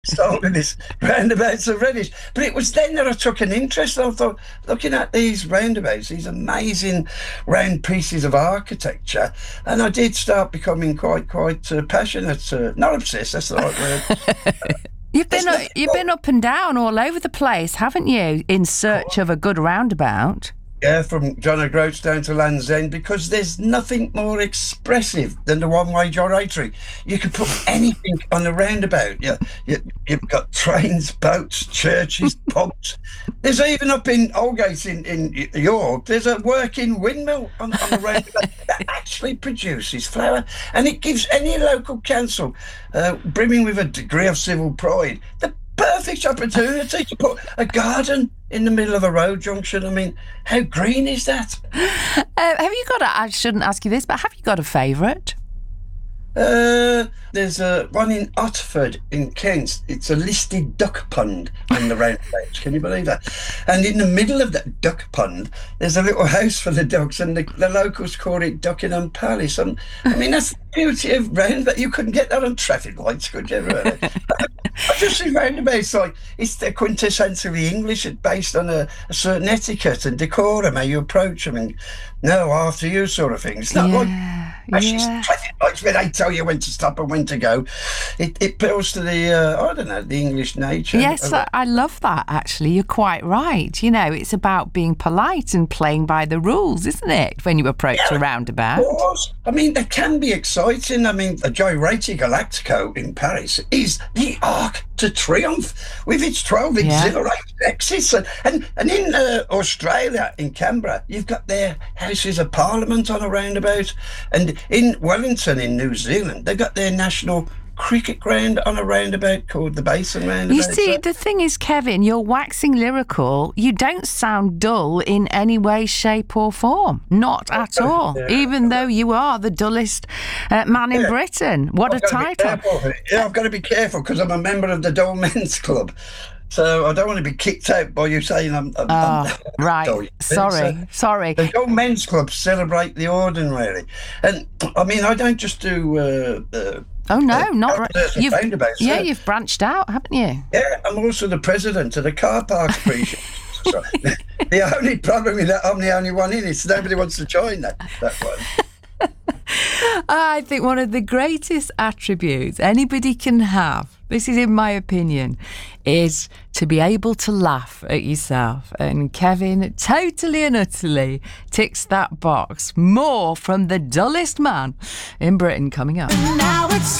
sold in this roundabouts of Reddish. But it was then that I took an interest. I thought, looking at these roundabouts, these amazing round pieces of architecture, and I did start becoming quite passionate. Not obsessed. That's the right word. You've been up and down all over the place, haven't you, in search of a good roundabout? Yeah, from John O'Groats down to Land's End, because there's nothing more expressive than the one-way gyratory. You can put anything on the roundabout. You've got trains, boats, churches, pubs. There's even up in Aldgate in York, there's a working windmill on the roundabout that actually produces flour, and it gives any local council, brimming with a degree of civil pride, the perfect opportunity to put a garden in the middle of a road junction. I mean, how green is that? Have you got I shouldn't ask you this, but have you got a favourite? There's one in Otford in Kent. It's a listed duck pond on the roundabout. Can you believe that? And in the middle of that duck pond, there's a little house for the ducks, and the locals call it Duckingham Palace. And I mean, that's the beauty of roundabout. You couldn't get that on traffic lights, could you? Really? I just see roundabouts like it's the quintessentially English, based on a certain etiquette and decorum, how you approach them, and no, after you sort of thing. It's not like actually traffic lights where they tell you when to stop and when to go. It appeals to the I don't know, the English nature. Yes, I love that. Actually, you're quite right. You know, it's about being polite and playing by the rules, isn't it? When you approach a roundabout. Of course. I mean, they can be exciting. I mean, a Gyrate Galactico in Paris is the Arc de Triomphe with its 12 exhilarating exits. And in Australia, in Canberra, you've got their Houses of Parliament on a roundabout. And in Wellington, in New Zealand, they've got their national cricket ground on a roundabout called the Basin Roundabout. You see, the thing is, Kevin, you're waxing lyrical. You don't sound dull in any way, shape or form. Not at all. Even though you are the dullest man in Britain. What a title. Yeah, I've got to be careful because I'm a member of the Dull Men's Club. So I don't want to be kicked out by you saying I'm right. dull. Sorry. The Dull Men's Club celebrate the ordinary. And I mean, I don't just do... Oh no, not right. You've branched out, haven't you? Yeah, I'm also the president of the car park appreciation. The only problem is that I'm the only one in it, so nobody wants to join that one. I think one of the greatest attributes anybody can have, this is in my opinion, is to be able to laugh at yourself. And Kevin totally and utterly ticks that box. More from the dullest man in Britain coming up. Now it's